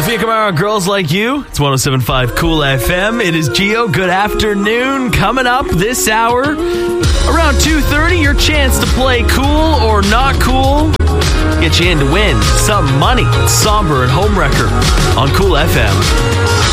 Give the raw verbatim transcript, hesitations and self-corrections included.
Sofia Kamara, Girls Like You. It's one oh seven point five Cool F M. It is Gio. Good afternoon. Coming up this hour, around two thirty, your chance to play cool or not cool. Get you in to win some money. Somber and Homewrecker on Cool F M.